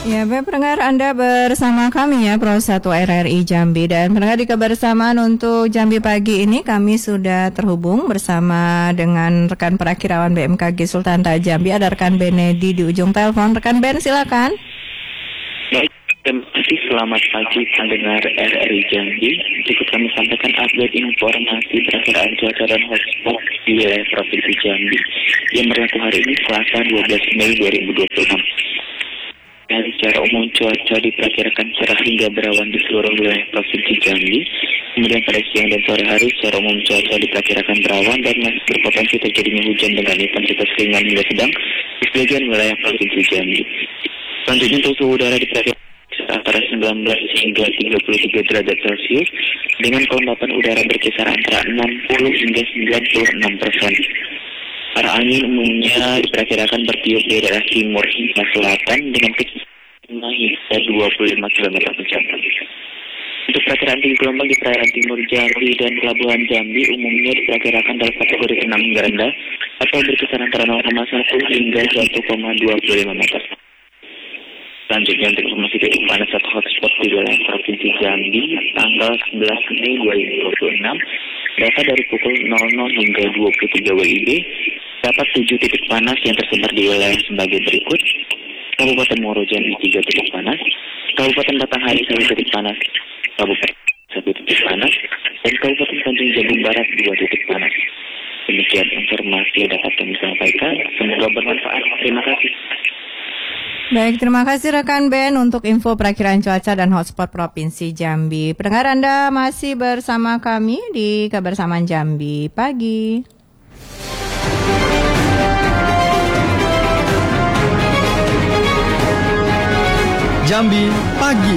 Ya, baik pendengar, Anda bersama kami ya Pro 1 RRI Jambi. Dan pendengar, di kebersamaan untuk Jambi pagi ini kami sudah terhubung bersama dengan rekan perakirawan BMKG Sultan Toha Jambi. Ada rekan Benedi di ujung telepon. Rekan Ben, silakan. Baik, terima kasih. Selamat pagi pendengar RRI Jambi. Cukup kami sampaikan update informasi perakiraan cuaca dan hotspot di wilayah Provinsi Jambi yang berlaku hari ini Selasa 12 Mei 2026. Dan secara umum cuaca diperkirakan cerah hingga berawan di seluruh wilayah Provinsi Jambi. Kemudian pada siang dan sore hari secara umum cuaca diperkirakan berawan dan masih berpotensi terjadinya hujan dengan intensitas ringan hingga sedang di sebagian wilayah Provinsi Jambi. Selanjutnya untuk suhu udara diperkirakan antara 19 hingga 33 derajat Celcius dengan kelembapan udara berkisar antara 60 hingga 96%. Arah angin umumnya diperkirakan bertiup dari daerah timur hingga selatan dengan kecepatan 5 hingga 25 km per jam. Untuk perkiraan tinggi gelombang di perairan timur Jambi dan Pelabuhan Jambi umumnya diperkirakan dalam kategori 6 hingga rendah atau berkisar antara 0,1 hingga 1,25 meter. Selanjutnya untuk informasi titik panas atau hotspot di wilayah Provinsi Jambi tanggal 11 Mei 2026, data dari pukul 00 hingga 23 WIB dapat 7 titik panas yang tersebar di wilayah sebagai berikut: Kabupaten Muaro Jambi 3 titik panas, Kabupaten Batanghari 1 titik panas, Kabupaten 1 titik panas, dan Kabupaten Tanjung Jabung Barat 2 titik panas. Demikian informasi yang dapat kami sampaikan. Semoga bermanfaat. Terima kasih. Baik, terima kasih rekan Ben untuk info perakiraan cuaca dan hotspot Provinsi Jambi. Pendengar, Anda masih bersama kami di Kebersamaan Jambi Pagi. Jambi Pagi.